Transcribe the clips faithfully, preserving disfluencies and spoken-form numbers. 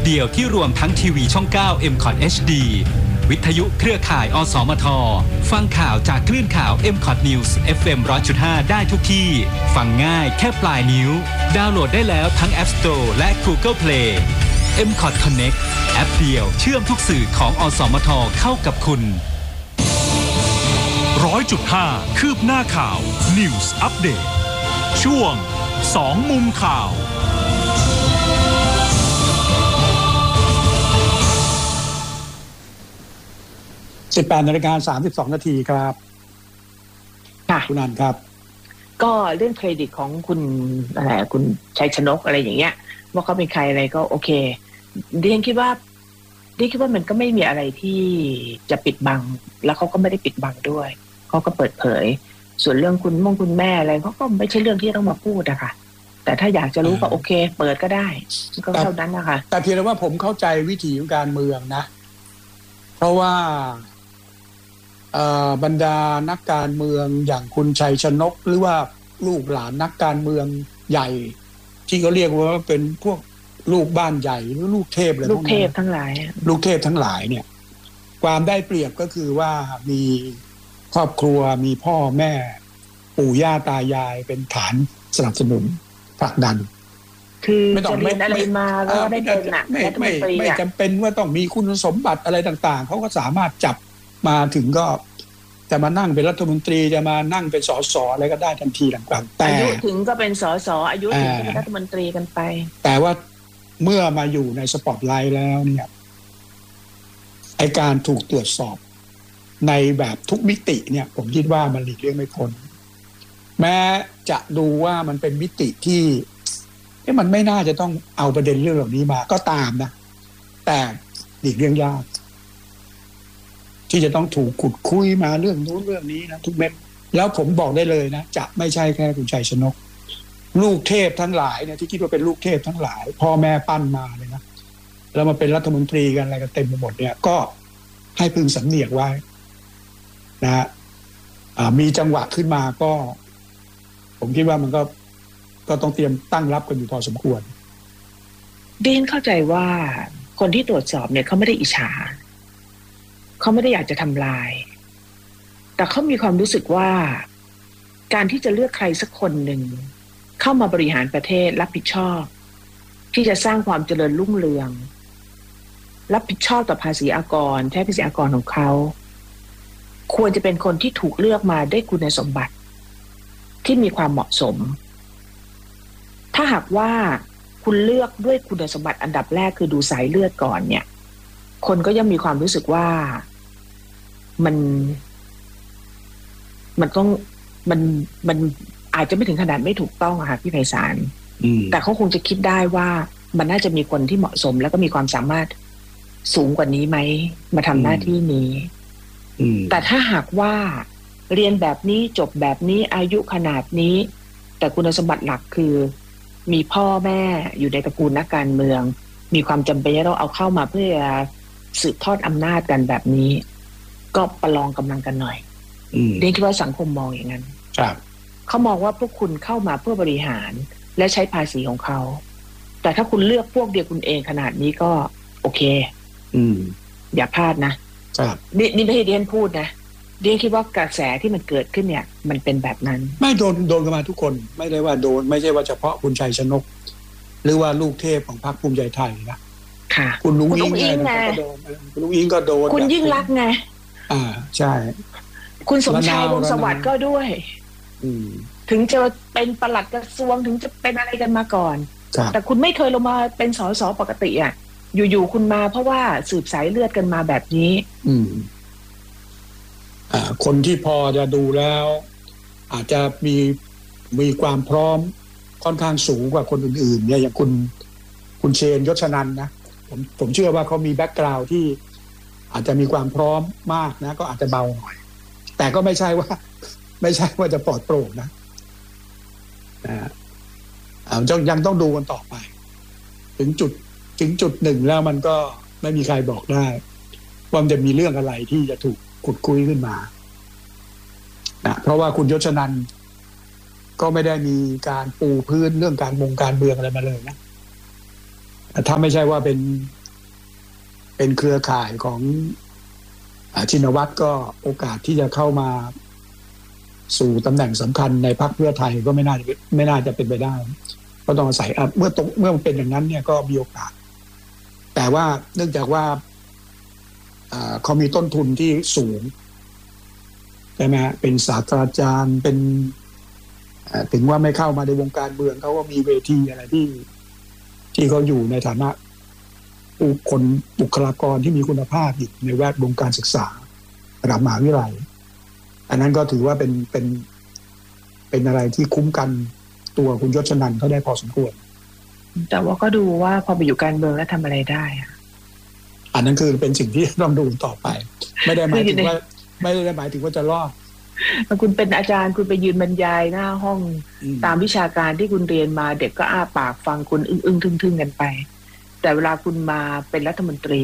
เดียวที่รวมทั้งทีวีช่อง เก้า เอ็ม คอท เอช ดี วิทยุเครือข่ายอสมทฟังข่าวจากคลื่นข่าว เอ็ม คอท News เอฟ เอ็ม หนึ่งร้อยจุดห้า ได้ทุกที่ฟังง่ายแค่ปลายนิ้วดาวน์โหลดได้แล้วทั้ง App Store และ Google Play เอ็ม คอท Connect แอปเดียวเชื่อมทุกสื่อของอสมทเข้ากับคุณร้อยจุดห้าคืบหน้าข่าว News Update ช่วงสองมุมข่าวสิบแปดนาฬิกาสามสิบสองนาทีครับค่ะคุณนันครับก็เรื่องเครดิตของคุณอะไรคุณชัยชนกอะไรอย่างเงี้ยว่าเขาเป็นใครอะไรก็โอเคเดียนคิดว่าเดียนคิดว่ามันก็ไม่มีอะไรที่จะปิดบังแล้วเขาก็ไม่ได้ปิดบังด้วยเขาก็เปิดเผยส่วนเรื่องคุณม่งคุณแม่อะไรเขาก็ไม่ใช่เรื่องที่ต้องมาพูดอะค่ะแต่ถ้าอยากจะรู้ก็โอเคเปิดก็ได้ก็เท่านั้นนะคะแต่เพียงแต่ว่าผมเข้าใจวิถีการเมืองนะเพราะว่าบรรดานักการเมืองอย่างคุณชัยชนกหรือว่าลูกหลานนักการเมืองใหญ่ที่เขาเรียกว่าเป็นพวกลูกบ้านใหญ่หรือลูกเทพอะไรพวกนี้ลูกเทพทั้งหลายลูกเทพทั้งหลายเนี่ยความได้เปรียบก็คือว่ามีครอบครัวมีพ่อแม่ปู่ย่าตายายเป็นฐานสนับสนุนผลักดันคือไม่ต้องเป็นอะไรมาก็ได้เป็นหนักไม่ไม่ไม่จำเป็นว่าต้องมีคุณสมบัติอะไรต่างๆเขาก็สามารถจับมาถึงก็จะมานั่งเป็นรัฐมนตรีจะมานั่งเป็นสสอะไรก็ได้ทันทีต่างๆแต่อายุถึงก็เป็นสสอายุถึงก็เป็นรัฐมนตรีกันไปแต่ว่าเมื่อมาอยู่ในสปอตไลท์แล้วเนี่ยไอการถูกตรวจสอบในแบบทุกมิติเนี่ยผมคิดว่ามันหลีกเลี่ยงไม่พ้นแม้จะดูว่ามันเป็นมิติที่มันไม่น่าจะต้องเอาประเด็นเรื่องเหล่านี้มาก็ตามนะแต่หลีกเลี่ยงยากที่จะต้องถูกขุดคุยมาเรื่องนู้นเรื่องนี้นะทุกเม็ดแล้วผมบอกได้เลยนะจะไม่ใช่แค่คุณชัยชนกลูกเทพทั้งหลายเนี่ยที่คิดว่าเป็นลูกเทพทั้งหลายพ่อแม่ปั้นมาเลยนะแล้วมาเป็นรัฐมนตรีกันอะไรกันเต็มไปหมดเนี่ยก็ให้พึงสำเนียกไว้นะฮะมีจังหวะขึ้นมาก็ผมคิดว่ามันก็ก็ต้องเตรียมตั้งรับกันอยู่พอสมควรเดนเข้าใจว่าคนที่ตรวจสอบเนี่ยเขาไม่ได้อิจฉาเขาไม่ได้อยากจะทำลายแต่เขามีความรู้สึกว่าการที่จะเลือกใครสักคนหนึ่งเข้ามาบริหารประเทศรับผิดชอบที่จะสร้างความเจริญรุ่งเรืองรับผิดชอบต่อภาษีอากรใช้ภาษีอากรของเขาควรจะเป็นคนที่ถูกเลือกมาได้คุณสมบัติที่มีความเหมาะสมถ้าหากว่าคุณเลือกด้วยคุณสมบัติอันดับแรกคือดูสายเลือดก่อนเนี่ยคนก็ยังมีความรู้สึกว่ามันมันต้องมันมันอาจจะไม่ถึงขนาดไม่ถูกต้องอะค่ะพี่ไพศาลแต่เขาคงจะคิดได้ว่ามันน่าจะมีคนที่เหมาะสมแล้วก็มีความสามารถสูงกว่านี้ไหมมาทำหน้าที่นี้แต่ถ้าหากว่าเรียนแบบนี้จบแบบนี้อายุขนาดนี้แต่คุณสมบัติหลักคือมีพ่อแม่อยู่ในตระกูลนักการเมืองมีความจำเป็นที่เราเอาเข้ามาเพื่อสืบทอดอำนาจกันแบบนี้ก็ประลองกำลังกันหน่อยเรียนคิดว่าสังคมมองอย่างนั้นเขามองว่าพวกคุณเข้ามาเพื่อบริหารและใช้ภาษีของเขาแต่ถ้าคุณเลือกพวกเดียวคุณเองขนาดนี้ก็โอเคอืมอย่าพลาดนะนี่นี่ไม่ให้เดียนพูดนะเดียนคิดว่ากระแสที่มันเกิดขึ้นเนี่ยมันเป็นแบบนั้นไม่โดนโดนกันมาทุกคนไม่ได้ว่าโดนไม่ใช่ว่าเฉพาะคุณชัยชนกหรือว่าลูกเทพของพรรคภูมิใจไทยนะค่ะคุณลุงอิงไงคุณลุงอิงก็โดนคุณยิ่งรักไงอ่าใช่คุณสมชายวงศ์สวัสดิ์ก็ด้วยถึงจะเป็นปลัดกระทรวงถึงจะเป็นอะไรกันมาก่อนแต่คุณไม่เคยลงมาเป็นสสปกติอ่ะอยู่ๆคุณมาเพราะว่าสืบสายเลือดกันมาแบบนี้อืมอ่าคนที่พอจะดูแล้วอาจจะมีมีความพร้อมค่อนข้างสูงกว่าคนอื่นๆเนี่ยอย่างคุณคุณเชนยศนันท์นะผมผมเชื่อว่าเขามีแบ็คกราวด์ที่อาจจะมีความพร้อมมากนะก็อาจจะเบาหน่อยแต่ก็ไม่ใช่ว่าไม่ใช่ว่าจะปลอดโปร่งนะอ่ายังต้องดูกันต่อไปถึงจุดถึงจุดหนึ่งแล้วมันก็ไม่มีใครบอกได้ว่ามันจะมีเรื่องอะไรที่จะถูกขุดคุยขึ้นมานะเพราะว่าคุณยศนันท์ก็ไม่ได้มีการปูพื้นเรื่องการมงการเมืองอะไรมาเลยนะถ้าไม่ใช่ว่าเป็นเป็นเครือข่ายของชินวัตรก็โอกาสที่จะเข้ามาสู่ตำแหน่งสำคัญในพรรคเพื่อไทยก็ไม่น่าจะไม่น่าจะเป็นไปได้ก็ต้องอาศัยเมื่อตรงเมื่อมันเป็นอย่างนั้นเนี่ยก็มีโอกาสแต่ว่าเนื่องจากว่าเขามีต้นทุนที่สูงใช่ไหมเป็นศาสตราจารย์เป็นถึงว่าไม่เข้ามาในวงการเมืองเขาก็มีเวทีอะไรที่ที่เขาอยู่ในฐานะบุคคลบุคลากรที่มีคุณภาพอยู่ในแวดวงการศึกษาระดับมหาวิทยาลัยอันนั้นก็ถือว่าเป็นเป็นเป็นอะไรที่คุ้มกันตัวคุณยศนันท์เขาได้พอสมควรแต่ว่าก็ดูว่าพอไปอยู่การเมืองแล้วทำอะไรได้อะอันนั้นคือเป็นสิ่งที่ต้องดูต่อไปไม่ได้หมายถึงว่าไม่ได้หมายถึงว่าจะรอดคุณเป็นอาจารย์คุณไปยืนบรรยายหน้าห้องตามวิชาการที่คุณเรียนมาเด็กก็อ้าปากฟังคุณอึ้งๆทึ่งๆกันไปแต่เวลาคุณมาเป็นรัฐมนตรี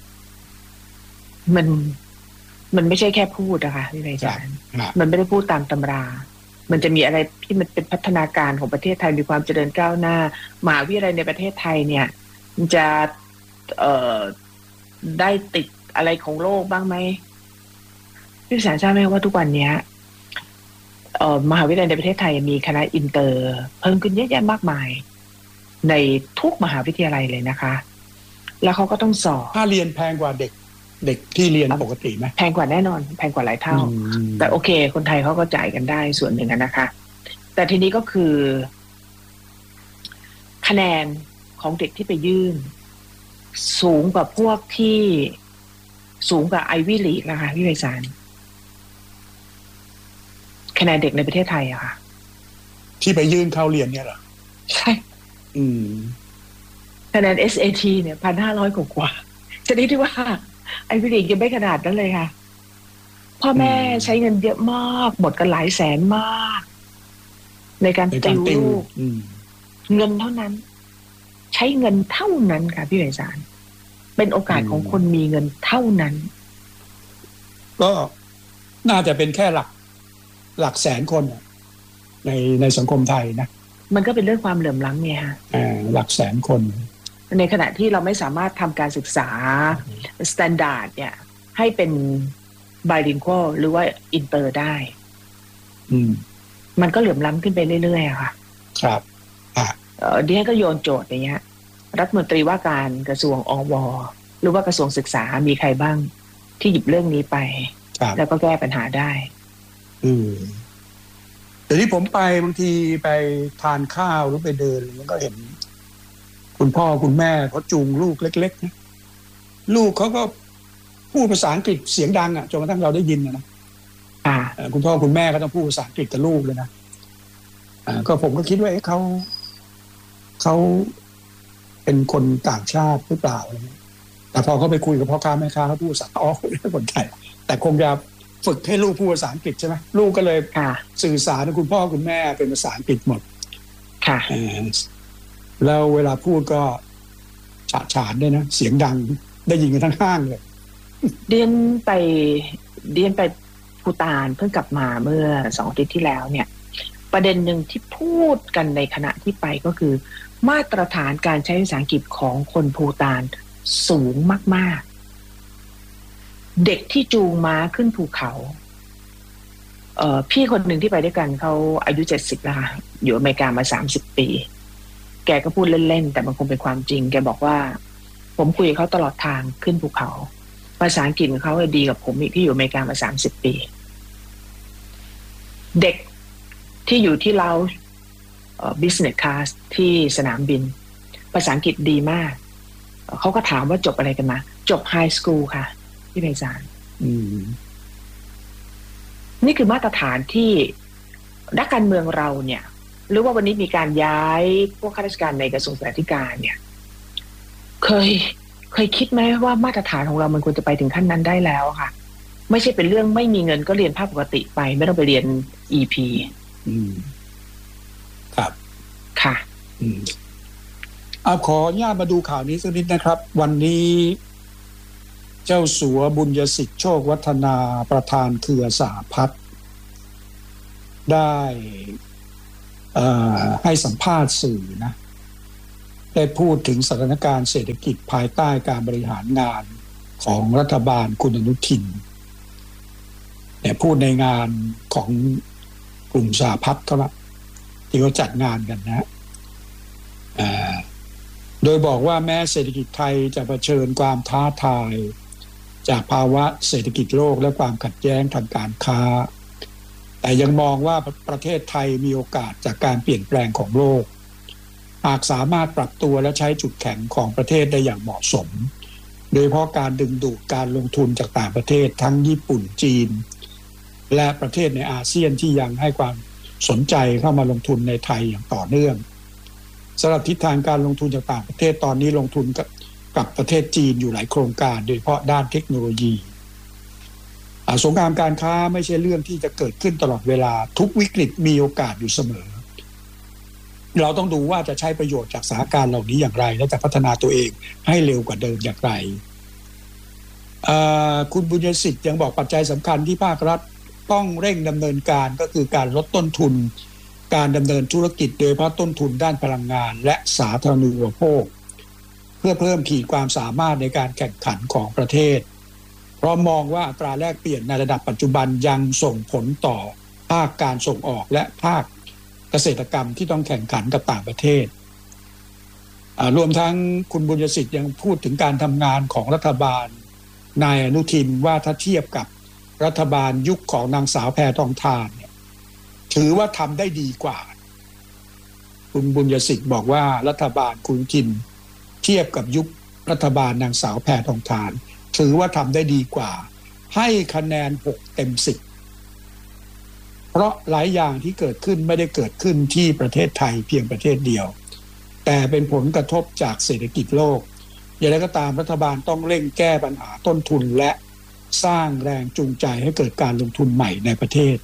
มันมันไม่ใช่แค่พูดนะคะพี่อาจารย์มันไม่ได้พูดตามตำรามันจะมีอะไรที่มันเป็นพัฒนาการของประเทศไทยมีความเจริญก้าวหน้ามหาวิทยาลัยในประเทศไทยเนี่ยจะเอ่อได้ติดอะไรของโลกบ้างไหมพี่สารทราบไหมว่าทุกวันนี้เอ่อมหาวิทยาลัยในประเทศไทยมีคณะอินเตอร์เพิ่มขึ้นเยอะแยะมากมายในทุกมหาวิทยาลัยเลยนะคะแล้วเขาก็ต้องสอบค่าเรียนแพงกว่าเด็กเด็กที่เรียนปกติไหมแพงกว่าแน่นอนแพงกว่าหลายเท่าแต่โอเคคนไทยเขาก็จ่ายกันได้ส่วนหนึ่งนะคะแต่ทีนี้ก็คือคะแนนของเด็กที่ไปยื่นสูงกว่าพวกที่สูงกว่าไอวี่ลีกนะคะพี่ไพศาลคะแนนเด็กในประเทศไทยอะค่ะที่ไปยื่นเข้าเรียนเนี่ยเหรอใช่อืมคะแนน เอส เอ ที เนี่ย หนึ่งพันห้าร้อย กว่ากว่าชนิดที่ว่าไอวี่ลีกยังไม่ขนาดนั้นเลยค่ะพ่อแม่ใช้เงินเยอะมากหมดกันหลายแสนมากในการติวลูกเงินเท่านั้นใช้เงินเท่านั้นค่ะพี่ไพศาลเป็นโอกาสของคนมีเงินเท่านั้นก็น่าจะเป็นแค่หลักหลักแสนคนในในสังคมไทยนะมันก็เป็นเรื่องความเหลื่อมล้ำไงฮะอ่าหลักแสนคนในขณะที่เราไม่สามารถทำการศึกษาสแตนดาร์ดเนี่ยให้เป็นไบลิงกัลหรือว่าอินเตอร์ได้อืมมันก็เหลื่อมล้ำขึ้นไปเรื่อยๆอะค่ะครับอ่าเออดิฉันก็โยนโจทย์อย่างเงี้ยรัฐมนตรีว่าการกระทรวงอวหรือว่ากระทรวงศึกษามีใครบ้างที่หยิบเรื่องนี้ไปแล้วก็แก้ปัญหาได้อืมแต่ที่ผมไปบางทีไปทานข้าวหรือไปเดินมันก็เห็นคุณพ่อคุณแม่เขาจูงลูกเล็กๆนะลูกเขาก็พูดภาษาอังกฤษเสียงดังอ่ะจนกระทั่งเราได้ยินนะอ่าคุณพ่อคุณแม่ก็ต้องพูดภาษาอังกฤษกับลูกเลยนะอ่าก็ผมก็คิดว่าเอ๊ะเขาเขาเป็นคนต่างชาติหรือเปล่าแต่พอเขาไปคุยกับพ่อค้าแม่ค้าเขาพูดภาษาอ๋อเป็นคนไทยแต่คงจะฝึกให้ลูกพูดภาษาอังกฤษใช่ไหมลูกก็เลยสื่อสารกับคุณพ่อคุณแม่เป็นภาษาอังกฤษหมดค่ะแล้วเวลาพูดก็ฉะฉานด้วยนะเสียงดังได้ยินกันทั้งห้างเลยเดียนไปเดียนไปภูฏานเพิ่งกลับมาเมื่อสองอาทิตย์ที่แล้วเนี่ยประเด็นหนึ่งที่พูดกันในขณะที่ไปก็คือมาตรฐานการใช้ภาษาอังกฤษของคนภูฏานสูงมากๆเด็กที่จูงม้าขึ้นภูเขาเอ่อพี่คนหนึ่งที่ไปด้วยกันเขาอายุเจ็ดสิบแล้วค่ะอยู่อเมริกามาสามสิบปีแกก็พูดเล่นๆแต่มันคงเป็นความจริงแกบอกว่าผมคุยกับเขาตลอดทางขึ้นภูเขาภาษาอังกฤษของเขาดีกับผมอีกที่อยู่อเมริกามาสามสิบปีเด็กที่อยู่ที่เราเอ่อ business class ที่สนามบินภาษาอังกฤษดีมากเขาก็ถามว่าจบอะไรกันมาจบไฮสคูลค่ะที่ไพศาลนี่คือมาตรฐานที่นักการเมืองเราเนี่ยหรือว่าวันนี้มีการย้ายพวกข้าราชการในกระทรวงศึกษาธิการเนี่ยเคยเคยคิดไหมว่ามาตรฐานของเรามันควรจะไปถึงขั้นนั้นได้แล้วค่ะไม่ใช่เป็นเรื่องไม่มีเงินก็เรียนภาคปกติไปไม่ต้องไปเรียน อี พีอืมครับค่ะอืมเอาขออนุญาตมาดูข่าวนี้สักนิดนะครับวันนี้เจ้าสัวบุญยสิทธิ์โชควัฒนาประธานเครือสหพัฒน์ได้ให้สัมภาษณ์สื่อนะได้พูดถึงสถานการณ์เศรษฐกิจภายใต้การบริหารงานของรัฐบาลคุณอนุทินเนี่ยพูดในงานของกลุ่มสหพัฒน์เขาละที่เขาจัดงานกันนะโดยบอกว่าแม้เศรษฐกิจไทยจะเผชิญความท้าทายจากภาวะเศรษฐกิจโลกและความขัดแย้งทางการค้าแต่ยังมองว่าประเทศไทยมีโอกาสจากการเปลี่ยนแปลงของโลกหากสามารถปรับตัวและใช้จุดแข็งของประเทศได้อย่างเหมาะสมโดยเฉพาะการดึงดูดการลงทุนจากต่างประเทศทั้งญี่ปุ่นจีนและประเทศในอาเซียนที่ยังให้ความสนใจเข้ามาลงทุนในไทยอย่างต่อเนื่องสำหรับทิศทางการลงทุนจากต่างประเทศตอนนี้ลงทุนกับกับประเทศจีนอยู่หลายโครงการโดยเฉพาะด้านเทคโนโลยีสงครามการค้าไม่ใช่เรื่องที่จะเกิดขึ้นตลอดเวลาทุกวิกฤตมีโอกาสอยู่เสมอเราต้องดูว่าจะใช้ประโยชน์จากสถานการณ์เหล่านี้อย่างไรและจะพัฒนาตัวเองให้เร็วกว่าเดิมอย่างไรคุณบุญยสิทธิ์ยังบอกปัจจัยสำคัญที่ภาครัฐต้องเร่งดำเนินการก็คือการลดต้นทุนการดำเนินธุรกิจโดยเฉพาะต้นทุนด้านพลังงานและสาธารณูปโภคเพื่อเพิ่มขีดความสามารถในการแข่งขันของประเทศเพราะมองว่าอัตราแลกเปลี่ยนในระดับปัจจุบันยังส่งผลต่อภาคการส่งออกและภาคเกษตรกรรมที่ต้องแข่งขันกับต่างประเทศรวมทั้งคุณบุญยสิทธิ์ยังพูดถึงการทำงานของรัฐบาลนายอนุทินว่าถ้าเทียบกับรัฐบาลยุคของนางสาวแพทองธารเนี่ยถือว่าทำได้ดีกว่าคุณบุญยสิทธิ์บอกว่ารัฐบาลคุณอนุทินเทียบกับยุครัฐบาลนางสาวแพทองธารถือว่าทำได้ดีกว่าให้คะแนนหกเต็มสิบเพราะหลายอย่างที่เกิดขึ้นไม่ได้เกิดขึ้นที่ประเทศไทยเพียงประเทศเดียวแต่เป็นผลกระทบจากเศรษฐกิจโลกอย่างไรก็ตามรัฐบาลต้องเร่งแก้ปัญหาต้นทุนและสร้างแรงจูงใจให้เกิดการลงทุนใหม่ในประเทศ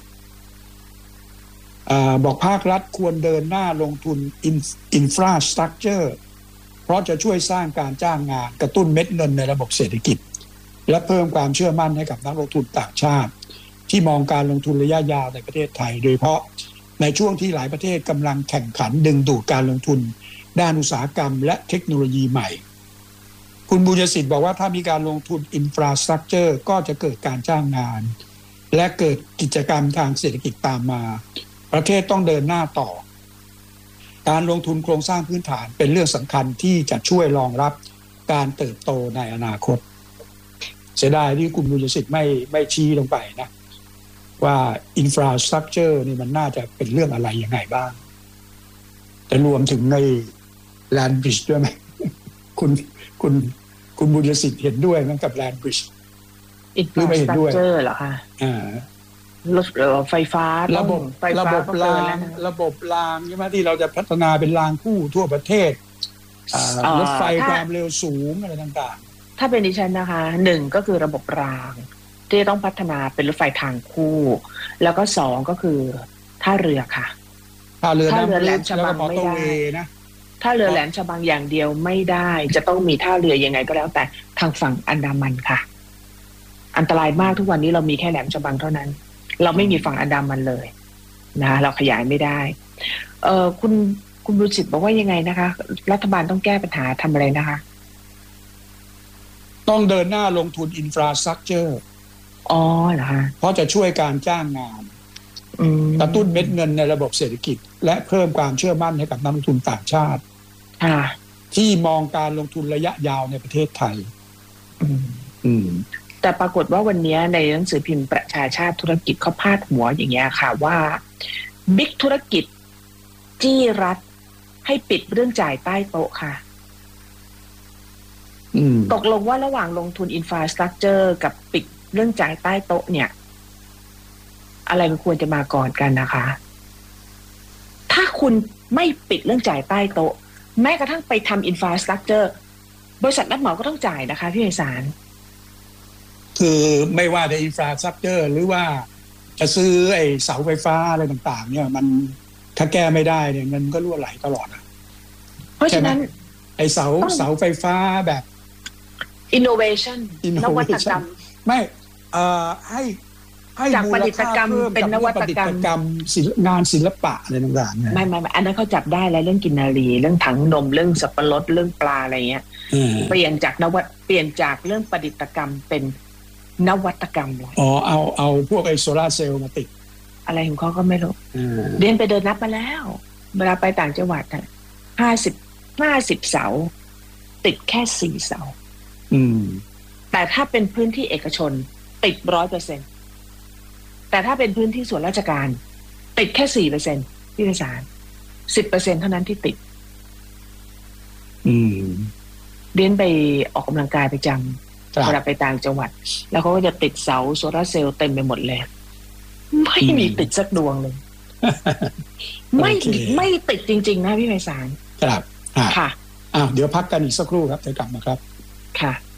บอกภาครัฐควรเดินหน้าลงทุนอินฟราสตรัคเจอร์เพราะจะช่วยสร้างการจ้างงานกระตุ้นเม็ดเงินในระบบเศรษฐกิจและเพิ่มความเชื่อมั่นให้กับนักลงทุนต่างชาติที่มองการลงทุนระยะยาวในประเทศไทยโดยเฉพาะในช่วงที่หลายประเทศกำลังแข่งขันดึงดูดการลงทุนด้านอุตสาหกรรมและเทคโนโลยีใหม่คุณบุญยสิทธิ์บอกว่าถ้ามีการลงทุนอินฟราสตรัคเจอร์ก็จะเกิดการจ้างงานและเกิดกิจกรรมทางเศรษฐกิจตามมาประเทศต้องเดินหน้าต่อการลงทุนโครงสร้างพื้นฐานเป็นเรื่องสำคัญที่จะช่วยรองรับการเติบโตในอนาคตเสียดายที่คุณบุญยสิทธิ์ไม่ไม่ชี้ลงไปนะว่าอินฟราสตรัคเจอร์นี่มันน่าจะเป็นเรื่องอะไรยังไงบ้างแต่รวมถึงในแลนด์บริดจ์ด้วยไหมคุณคุณคุณบุญยสิทธิ์เห็นด้วยมั้ยกับแลนด์บริดจ์อินฟราสตรัคเจอร์เหรอคะอ่ารถไฟฟ้าระบบระบบรางระบบรางใช่ไหมที่เราจะพัฒนาเป็นรางคู่ทั่วประเทศรถไฟความเร็วสูงอะไรต่างๆถ้าเป็นดิฉันนะคะหนึ่งก็คือระบบรางที่ต้องพัฒนาเป็นรถไฟทางคู่แล้วก็สองก็คือท่าเรือค่ะท่าเรือท่าเรือแหลมฉบังไม่ได้นะท่าเรือแหลมฉบังอย่างเดียวไม่ได้จะต้องมีท่าเรือยังไงก็แล้วแต่ทางฝั่งอันดามันค่ะอันตรายมากทุกวันนี้เรามีแค่แหลมฉบังเท่านั้นเราไม่มีฝั่งอันดามันเลยนะเราขยายไม่ได้เอ่อคุณคุณบุญสิทธิ์บอกว่ายังไงนะคะรัฐบาลต้องแก้ปัญหาทำอะไรนะคะต้องเดินหน้าลงทุนอินฟราสตรัคเจอร์อ๋อเหรอคะเพราะจะช่วยการจ้างงานกระตุ้นเม็ดเงินในระบบเศรษฐกิจและเพิ่มความเชื่อมั่นให้กับนักลงทุนต่างชาติที่มองการลงทุนระยะยาวในประเทศไทยแต่ปรากฏว่าวันนี้ในหนังสือพิมพ์ประชาชาติธุรกิจเขาพาดหัวอย่างเงี้ยค่ะว่าบิ๊กธุรกิจจี้รัฐให้ปิดเรื่องจ่ายใต้โต๊ะค่ะตกลงว่าระหว่างลงทุนอินฟราสตรัคเจอร์กับปิดเรื่องจ่ายใต้โต๊ะเนี่ยอะไรมันควรจะมาก่อนกันนะคะถ้าคุณไม่ปิดเรื่องจ่ายใต้โต๊ะแม้กระทั่งไปทำอินฟราสตรัคเจอร์บริษัทรับเหมาก็ต้องจ่ายนะคะพี่ไพศาลคือไม่ว่าในอินฟราสตรัคเจอร์หรือว่าจะซื้อไอ้เสาไฟฟ้าอะไรต่างๆเนี่ยมันถ้าแก้ไม่ได้เนี่ยเงินก็รั่วไหลตลอดอ่ะเพราะฉะนั้นไอ้เสาเสาไฟฟ้าแบบ innovation นวัตกรรมไม่เอ่อให้ให้จากมูปลฏิค่ากรรมเพิ่มเป็นกับนวัตประดิษกรรมฐกรรมศิลปงานศิลปะอะไรต่างๆเนี่ยไม่ไม่ไม่อันนั้นเขาจับได้แล้วเรื่องกินนารีเรื่องถังนมเรื่องสับปะรดเรื่องปลาอะไรเงี้ยอืมเปลี่ยนจากนวัตเปลี่ยนจากเรื่องประดิษฐกรรมเป็นนวัตกรรมเลยอ๋อเอาเอาพวกไอโซลาร์เซลล์มาติดอะไรของเขาก็ไม่รู้อืมเรียนไปเดินนับมาแล้ว เวลาไปต่างจังหวัดอ่ะห้าสิบห้าสิบเสาติดแค่สี่เสาอืมแต่ถ้าเป็นพื้นที่เอกชนติดร้อยเปอร์เซ็นแต่ถ้าเป็นพื้นที่ส่วนราชการติดแค่สี่เปอร์เซ็นที่ประสานสิบเปอร์เซ็นเท่านั้นที่ติดอืมเรียนไปออกกำลังกายประจครัำบเวลาไปต่างจังหวัด แล้วเขาก็จะติดเสาโซลาร์เซลล์เต็มไปหมดเลย ไม่มีติดสักดวงเลย ไม่โอเคไม่ติดจริงๆนะพี่ไพศาลครับอ่ะค่ะอ่ะเดี๋ยวพักกันอีกสักครู่ครับเดี๋ยวกลับมาครับค่ะ